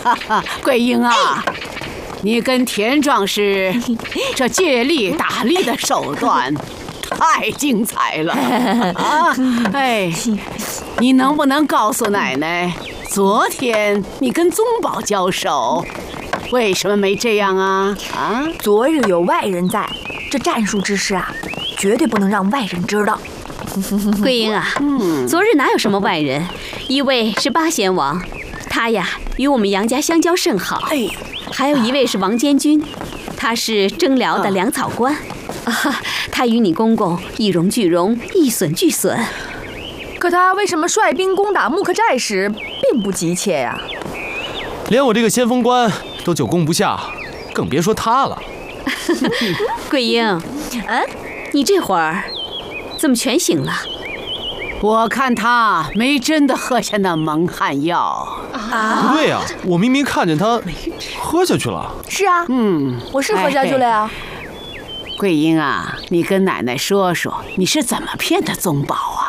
哈哈，桂英啊，你跟田壮士这借力打力的手段太精彩了啊！哎，你能不能告诉奶奶，昨天你跟宗保交手，为什么没这样啊？啊， 昨日有外人在，这战术之事啊，绝对不能让外人知道。 桂英啊，昨日哪有什么外人？一位是八贤王，他呀与我们杨家相交甚好。 哎， 还有一位是王监军，他是征辽的粮草官。他与你公公一荣俱荣，一损俱损。 可他为什么率兵攻打木克寨时并不急切呀？ 连我这个先锋官都久攻不下，更别说他了。 桂英，你这会儿怎么全醒了？ 我看他没真的喝下那蒙汗药啊！不对呀，我明明看见他喝下去了。 是啊，我是喝下去了呀。 桂英啊，你跟奶奶说说，你是怎么骗的宗保啊？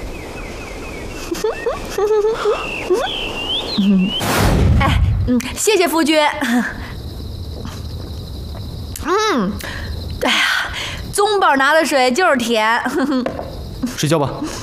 谢谢夫君。哎呀，宗保拿的水就是甜。 睡觉吧。